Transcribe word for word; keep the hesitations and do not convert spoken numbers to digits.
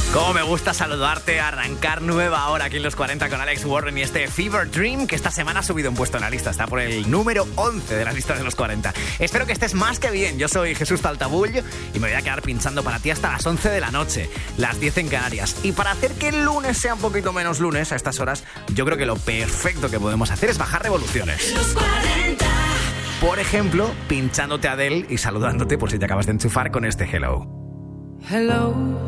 Cómo me gusta saludarte, arrancar nueva hora aquí en Los cuarenta con Alex Warren y este Fever Dream que esta semana ha subido un puesto en la lista. Está por el número once de las listas de Los cuarenta. Espero que estés más que bien. Yo soy Jesús Taltabull y me voy a quedar pinchando para ti hasta las once de la noche, las diez en Canarias. Y para hacer que el lunes sea un poquito menos lunes a estas horas, yo creo que lo perfecto que podemos hacer es bajar revoluciones. Los cuarenta. Por ejemplo, pinchándote a Adele y saludándote por si te acabas de enchufar con este Hello. Hello.